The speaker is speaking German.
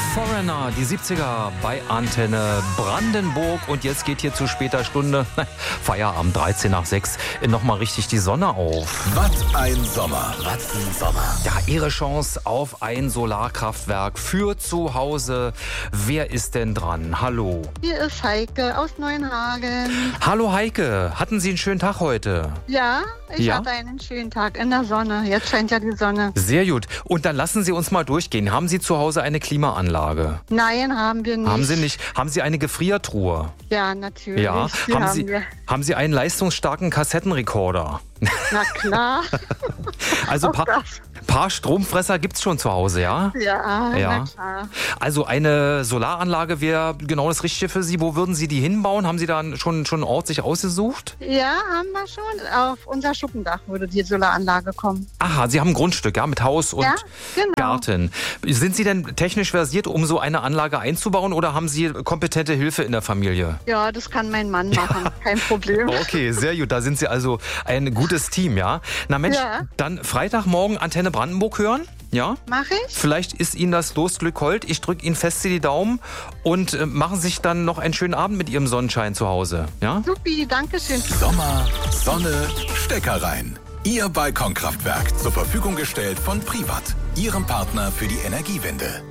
Foreigner, die 70er bei Antenne Brandenburg. Und jetzt geht hier zu später Stunde, Feierabend, 13 nach 6, nochmal richtig die Sonne auf. Was ein Sommer, was ein Sommer. Ja, Ihre Chance auf ein Solarkraftwerk für zu Hause. Wer ist denn dran? Hallo. Hier ist Heike aus Neuenhagen. Hallo Heike, hatten Sie einen schönen Tag heute? Ja, ich Ja? hatte einen schönen Tag in der Sonne. Jetzt scheint ja die Sonne. Sehr gut. Und dann lassen Sie uns mal durchgehen. Haben Sie zu Hause eine Klimaanlage? Nein, haben wir nicht. Haben Sie nicht? Haben Sie eine Gefriertruhe? Ja, natürlich. Ja. Die Haben wir. haben Sie einen leistungsstarken Kassettenrekorder? Na klar. Also Oh paar, Gott. paar Stromfresser gibt's schon zu Hause, ja? Ja, Ja. na klar. Also eine Solaranlage wäre genau das Richtige für Sie. Wo würden Sie die hinbauen? Haben Sie da schon einen Ort sich ausgesucht? Ja, haben wir schon. Auf unser Schuppendach würde die Solaranlage kommen. Aha, Sie haben ein Grundstück, ja, mit Haus und Ja, genau. Garten. Sind Sie denn technisch versiert, um so eine Anlage einzubauen, oder haben Sie kompetente Hilfe in der Familie? Ja, das kann mein Mann machen. Kein Problem. Okay, sehr gut. Da sind Sie also ein gutes Team, ja? Na Mensch, Ja. dann Freitagmorgen Antenne Brandenburg hören, ja? Mach ich? Vielleicht ist Ihnen das Losglück hold. Ich drücke Ihnen fest die Daumen und machen sich dann noch einen schönen Abend mit Ihrem Sonnenschein zu Hause, ja? Supi, danke schön. Sommer, Sonne, Stecker rein. Ihr Balkonkraftwerk zur Verfügung gestellt von Privat, Ihrem Partner für die Energiewende.